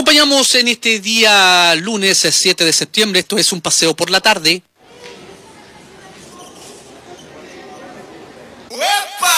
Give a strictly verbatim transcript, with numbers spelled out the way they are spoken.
acompañamos en este día lunes siete de septiembre. Esto es Un Paseo por la Tarde.